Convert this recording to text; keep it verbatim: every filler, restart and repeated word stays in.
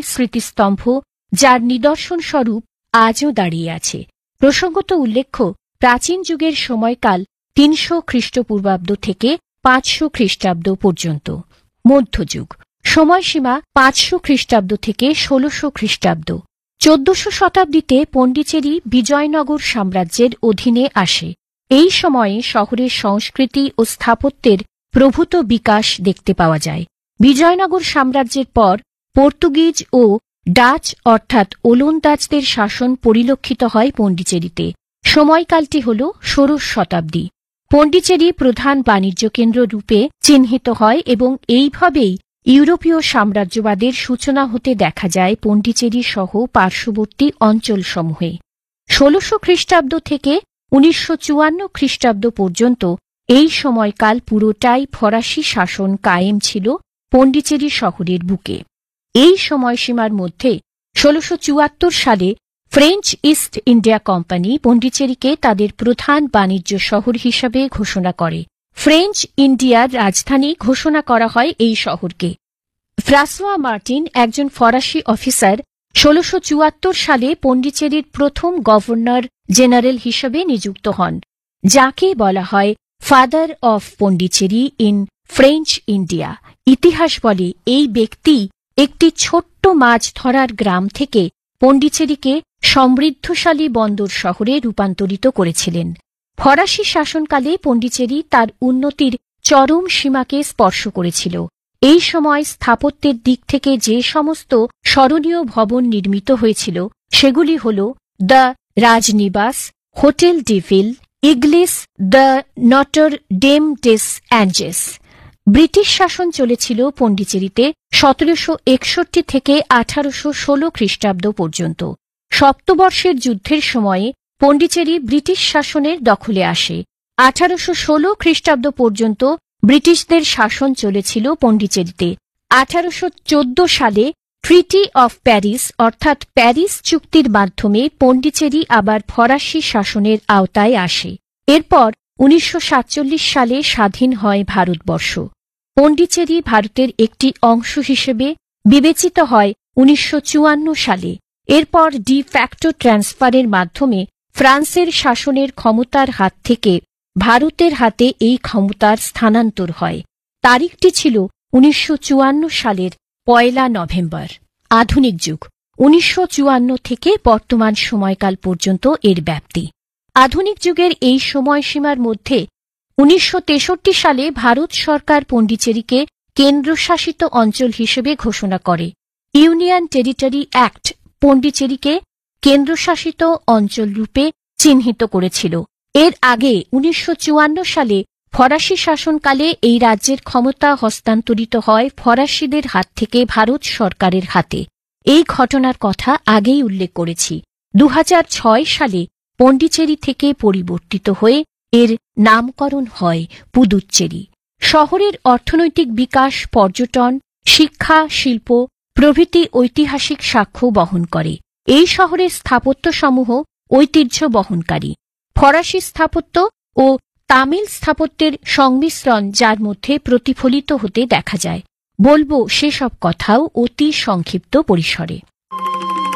স্মৃতিস্তম্ভ, যার নিদর্শন স্বরূপ আজও দাঁড়িয়ে আছে। প্রসঙ্গত উল্লেখ্য, প্রাচীন যুগের সময়কাল তিনশো খ্রিস্টপূর্বাব্দ থেকে পাঁচশো খ্রিস্টাব্দ পর্যন্ত। মধ্যযুগ সময়সীমা পাঁচশো খ্রিস্টাব্দ থেকে ষোলশো খ্রিস্টাব্দ। চোদ্দশো শতাব্দীতে পণ্ডিচেরি বিজয়নগর সাম্রাজ্যের অধীনে আসে। এই সময়ে শহরের সংস্কৃতি ও স্থাপত্যের প্রভূত বিকাশ দেখতে পাওয়া যায়। বিজয়নগর সাম্রাজ্যের পর পর্তুগিজ ও ডাচ অর্থাৎ ওলন্দাজদের শাসন পরিলক্ষিত হয় পণ্ডিচেরিতে। সময়কালটি হল ষোড়শ শতাব্দী। পণ্ডিচেরি প্রধান বাণিজ্য কেন্দ্র রূপে চিহ্নিত হয় এবং এইভাবেই ইউরোপীয় সাম্রাজ্যবাদের সূচনা হতে দেখা যায় পণ্ডিচেরি সহ পার্শ্ববর্তী অঞ্চলসমূহে। ষোলশো খ্রিস্টাব্দ থেকে উনিশশো চুয়ান্ন খ্রিস্টাব্দ পর্যন্ত এই সময়কাল পুরোটাই ফরাসি শাসন কায়েম ছিল পণ্ডিচেরি শহরের বুকে। এই সময়সীমার মধ্যে ষোলশো চুয়াত্তর সালে ফ্রেঞ্চ ইস্ট ইন্ডিয়া কোম্পানি পণ্ডিচেরিকে তাদের প্রধান বাণিজ্য শহর হিসাবে ঘোষণা করে। ফ্রেঞ্চ ইন্ডিয়ার রাজধানী ঘোষণা করা হয় এই শহরকে। ফ্রাঁসোয়া মার্টিন, একজন ফরাসি অফিসার, ষোলশো চুয়াত্তর সালে পণ্ডিচেরির প্রথম গভর্নর জেনারেল হিসেবে নিযুক্ত হন, যাকে বলা হয় father of Pondicherry in French India. ইতিহাস বলে এই ব্যক্তি একটি ছোট্ট মাছ ধরার গ্রাম থেকে পণ্ডিচেরিকে সমৃদ্ধশালী বন্দর শহরে রূপান্তরিত করেছিলেন। ফরাসি শাসনকালে পণ্ডিচেরি তার উন্নতির চরম সীমাকে স্পর্শ করেছিল। এই সময় স্থাপত্যের দিক থেকে যে সমস্ত স্মরণীয় ভবন নির্মিত হয়েছিল সেগুলি হল the রাজনিবাস, hotel devil, ইগলিস, the Notre Dame dress অ্যাঞ্জেস। British শাসন চলেছিল পণ্ডিচেরিতে সতেরোশো একষট্টি থেকে আঠারোশো ষোলো খ্রিস্টাব্দ পর্যন্ত। সপ্তবর্ষের যুদ্ধের সময়ে পণ্ডিচেরি ব্রিটিশ শাসনের দখলে আসে। আঠারোশো ষোলো খ্রিস্টাব্দ পর্যন্ত ব্রিটিশদের শাসন চলেছিল পণ্ডিচেরিতে। আঠারোশো চোদ্দ সালে ট্রিটি অফ প্যারিস অর্থাৎ প্যারিস চুক্তির মাধ্যমে পণ্ডিচেরি আবার ফরাসি শাসনের আওতায় আসে। এরপর উনিশশো সাতচল্লিশ সালে স্বাধীন হয় ভারতবর্ষ। পণ্ডিচেরি ভারতের একটি অংশ হিসেবে বিবেচিত হয় উনিশশো চুয়ান্ন সালে। এরপর ডি ফ্যাক্টো ট্রান্সফারের মাধ্যমে ফ্রান্সের শাসনের ক্ষমতার হাত থেকে ভারতের হাতে এই ক্ষমতার স্থানান্তর হয়। তারিখটি ছিল উনিশশো চুয়ান্ন সালের পয়লা নভেম্বর। আধুনিক যুগ উনিশশো চুয়ান্ন থেকে বর্তমান সময়কাল পর্যন্ত এর ব্যাপ্তি। আধুনিক যুগের এই সময়সীমার মধ্যে উনিশশো তেষট্টি সালে ভারত সরকার পণ্ডিচেরিকে কেন্দ্রশাসিত অঞ্চল হিসেবে ঘোষণা করে। ইউনিয়ন টেরিটরি অ্যাক্ট পণ্ডিচেরিকে কেন্দ্রশাসিত অঞ্চল রূপে চিহ্নিত করেছিল। এর আগে উনিশশো চুয়ান্ন সালে ফরাসি শাসনকালে এই রাজ্যের ক্ষমতা হস্তান্তরিত হয় ফরাসিদের হাত থেকে ভারত সরকারের হাতে। এই ঘটনার কথা আগেই উল্লেখ করেছি। দু হাজার ছয় সালে পণ্ডিচেরি থেকে পরিবর্তিত হয়ে এর নামকরণ হয় পুদুচ্চেরি। শহরের অর্থনৈতিক বিকাশ, পর্যটন, শিক্ষা, শিল্প প্রভৃতি ঐতিহাসিক সাক্ষ্য বহন করে। এই শহরের স্থাপত্যসমূহ ঐতিহ্য বহনকারী। ফরাসি স্থাপত্য ও তামিল স্থাপত্যের সংমিশ্রণ যার মধ্যে প্রতিফলিত হতে দেখা যায়। বলবো সেসব কথাও অতি সংক্ষিপ্ত পরিসরে।